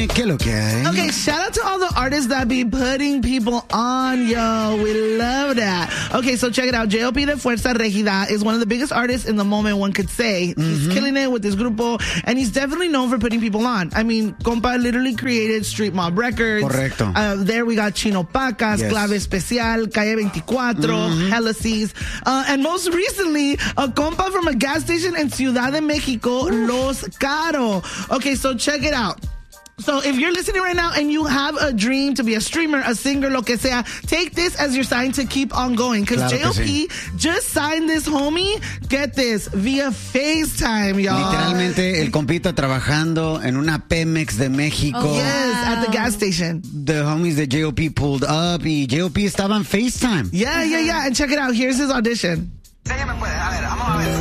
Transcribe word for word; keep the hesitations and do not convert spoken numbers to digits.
¿Qué lo que hay? Okay, shout out to all the artists that be putting people on, yo. We love that. Okay, so check it out. J O P de Fuerza Regida is one of the biggest artists in the moment, one could say. Mm-hmm. He's killing it with his grupo, and he's definitely known for putting people on. I mean, compa literally created Street Mob Records. Correcto. Uh, there we got Chino Pacas, yes. Clave Especial, Calle veinticuatro, mm-hmm. Helices. Uh, and most recently, a compa from a gas station in Ciudad de Mexico, Ooh. Los Caro. Okay, so check it out. So if you're listening right now and you have a dream to be a streamer, a singer, lo que sea, take this as your sign to keep on going. Because claro J O P sí. just signed this homie, get this, via FaceTime, y'all. Literalmente el compita trabajando en una Pemex de México. Oh, yes, wow. At the gas station. The homies that J O P pulled up y J O P estaba en FaceTime. Yeah, yeah, yeah. And check it out. Here's his audition.